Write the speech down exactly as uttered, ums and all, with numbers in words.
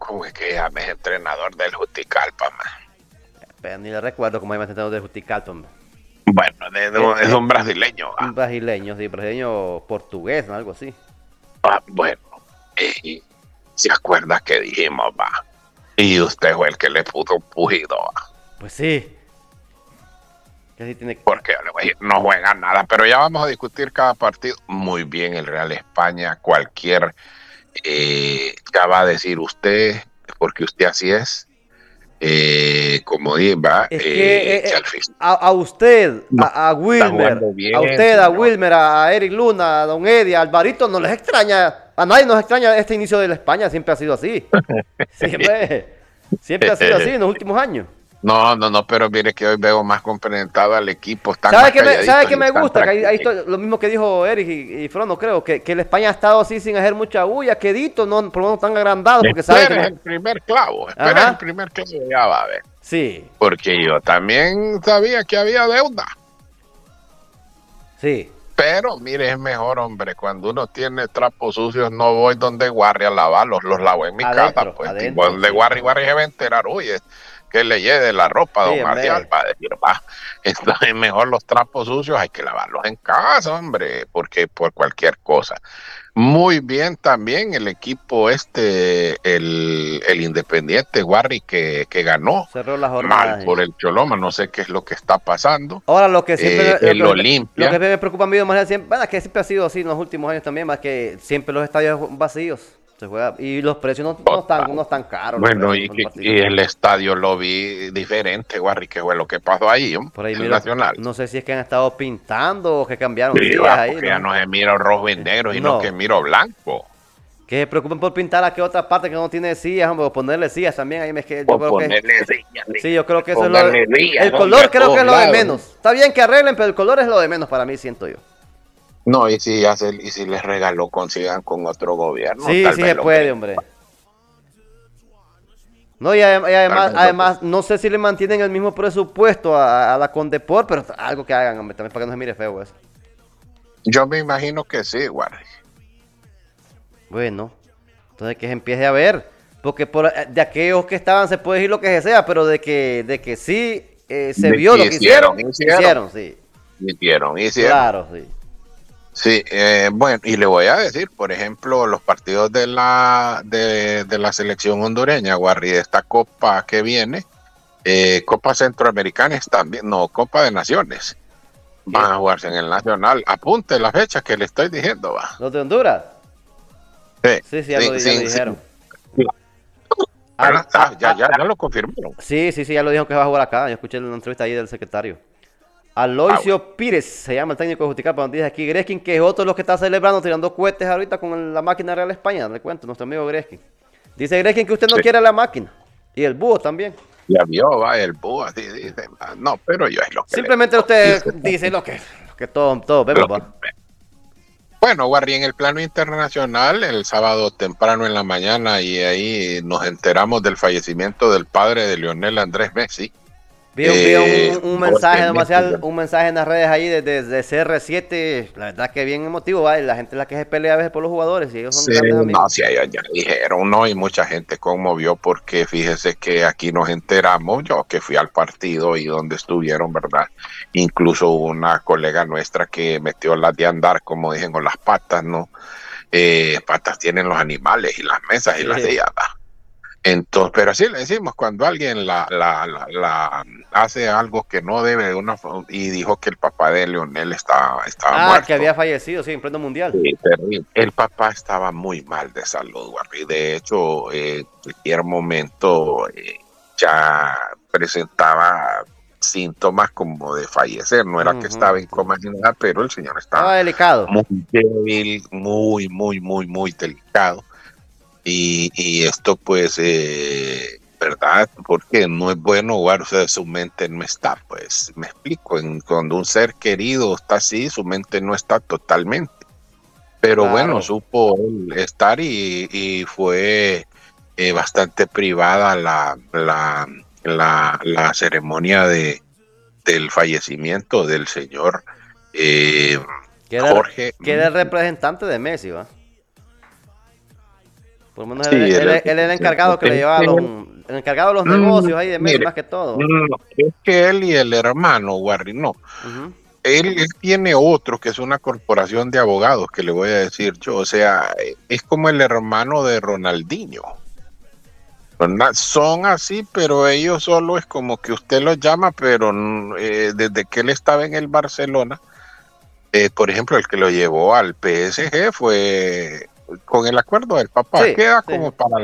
¿Cómo es que llama? Es entrenador del Juticalpa, man. Pero ni le recuerdo cómo iba entrenador de Juticalpa. Bueno, de- de Eh, un- es eh, un brasileño, un va. brasileño, sí, brasileño portugués, ¿no? Algo así. Ah, bueno, eh, se acuerda que dijimos, va. Y usted fue el que le puso pujido, va. Pues sí. Que sí tiene. Porque yo le voy a decir, no juega nada, pero ya vamos a discutir cada partido. Muy bien, el Real España, cualquier, eh, ya va a decir usted, porque usted así es, eh, como dice, va, Es que eh, eh, que eh, al fin, a, a usted, no, a, a está Wilmer, jugando a bien, usted, a señor. Wilmer, a, a Eric Luna, a Don Eddie, a Alvarito, no les extraña, a nadie nos extraña este inicio de la España, siempre ha sido así. Siempre, siempre ha sido así en los últimos años. No, no, no, pero mire que hoy veo más compenetrado al equipo, están ¿Sabe más qué me, sabe calladitos qué y me están gusta? Que ahí, ahí tranquilos. estoy- lo mismo que dijo Eric y, y Frono, creo, que, que el España ha estado así sin hacer mucha bulla, quedito, no, por lo menos tan agrandado, porque sabe que Espera no. el primer clavo, espera el Ajá, primer clavo, ya va a ver. sí, Porque yo también sabía que había deuda. sí, Pero mire, es mejor, hombre, cuando uno tiene trapos sucios, no voy donde Guarri a lavarlos, los lavo en mi casa, adentro, pues. Y voy adentro, donde sí. Guarri, Guarri se va a enterar, oye, que le lleve la ropa a Sí, don Marcial, hombre. va a decir, va, esto es mejor los trapos sucios, hay que lavarlos en casa, hombre, porque por cualquier cosa. Muy bien también el equipo este, el, el Independiente Guarri que, que ganó, Cerró la mal jornada, sí. por el Choloma, no sé qué es lo que está pasando. Ahora, lo que Eh, siempre, lo el que, lo que Olimpia. me preocupa a mí más siempre, bueno, que siempre ha sido así en los últimos años también, más que siempre los estadios vacíos. Se juega, y los precios no, no están, no están caros, los Bueno, precios y, por los que- partidos. y el estadio lo vi diferente, Guarri, que fue lo que pasó ahí, ¿no? Por ahí El miro, Nacional. no sé si es que han estado pintando o que cambiaron Sí, sillas va, ahí, porque no ya sé. no se mira rojo y negro, sino que No, miro blanco. que se preocupen por pintar a qué otra parte que no tiene sillas, hombre, o ponerle sillas también, ahí me, es que yo O creo que, ponerle sillas, sí, yo creo que eso es lo de, ponerle sillas, el hombre, color a creo que todos es lo de lados, ¿no? menos. Está bien que arreglen, pero el color es lo de menos para mí, siento yo. No, y si, ya se- y si les regaló, consigan con otro gobierno, Sí, tal sí vez se lo puede, creen, hombre. No, y, adem- y tal además, vez lo creen. además, no sé si le mantienen el mismo presupuesto a, a la Condepor, pero algo que hagan, hombre, también para que no se mire feo eso. Yo me imagino que sí, Guarri. Bueno, entonces que se empiece a ver, porque por, eh, de aquellos que estaban se puede decir lo que sea, pero de que, de que sí eh, se De vio que lo que hicieron, hicieron, hicieron, hicieron, sí, hicieron, hicieron. claro, sí. Sí, eh, bueno, y le voy a decir, por ejemplo, los partidos de la de, de la selección hondureña, Guarri, de esta copa que viene, eh, Copa Centroamericana también, no, Copa de Naciones, van ¿Qué? a jugarse en el Nacional. Apunte la fecha que le estoy diciendo, va. ¿Los de Honduras? Sí, Sí, sí, ya lo, sí, ya lo sí, sí. dijeron. Al- ¿Verdad? Ah, a- ya, ya, a- ya lo confirmaron. sí, sí, sí, ya lo dijeron que va a jugar acá, yo escuché una entrevista ahí del secretario. Ah, bueno. Aloisio Pires se llama el técnico de Juticalpa, donde dice aquí Greskin, que es otro de los que está celebrando, tirando cohetes ahorita con la máquina Real España, le cuento, nuestro amigo Greskin. Dice Greskin que usted no Sí, quiere la máquina. Y el búho también. ya vio, va, el búho, así dice. Ah, no, pero yo es lo que le Simplemente digo. usted Dice, dice lo que, lo que todos, todos vemos, lo que va. Bueno, Guarri, en el plano internacional, el sábado temprano en la mañana, y ahí nos enteramos del fallecimiento del padre de Lionel Andrés Messi. Vi, un, vi Eh, un, un jugador mensaje de Messi, demasiado, un mensaje en las redes ahí desde de, C R siete, la verdad que bien emotivo, va. Y la gente es la que se pelea a veces por los jugadores y ellos son sí, grandes no, amigos. sí, ellos ya dijeron, ¿no? Y mucha gente conmovió porque fíjese que aquí nos enteramos, yo que fui al partido y donde estuvieron, ¿verdad? Incluso hubo una colega nuestra que metió las de andar, como dicen, con las patas, ¿no? Eh, patas tienen los animales y las mesas y las Sí. sillas, ¿va? Entonces, pero así le decimos cuando alguien la, la, la, la hace algo que no debe de una fo- y dijo que el papá de Leonel estaba, estaba Ah, que muerto. había fallecido, sí, en pleno mundial. Sí, terrible. El papá estaba muy mal de salud, Guardi. De hecho, eh, en cualquier momento eh, ya presentaba síntomas como de fallecer. No era que estaba Ujú, en sí. coma ni nada, pero el señor estaba Estaba delicado. muy débil, muy, muy, muy, muy delicado. Y, y esto pues, eh, ¿verdad? Porque no es bueno jugar, o sea, su mente no está, pues, me explico, en, cuando un ser querido está así, su mente no está totalmente. Pero bueno, Claro. supo él estar y, y fue eh, bastante privada la, la, la, la ceremonia de, del fallecimiento del señor eh, Que era, Jorge. que era el representante de Messi, ¿va? Por lo menos Sí, él, él, él él es es el el encargado que le llevaba los, el encargado de los Mm, negocios ahí de Messi mire, más que todo. mm, es que él y el hermano, Warry, no. Ujú. Él, él tiene otro que es una corporación de abogados, que le voy a decir yo. O sea, eh, es como el hermano de Ronaldinho. ¿Verdad? Son así, pero ellos solo es como que usted los llama, pero mm, eh, desde que él estaba en el Barcelona, eh, por ejemplo, el que lo llevó al P S G fue con el acuerdo del papá, Sí, queda sí. como para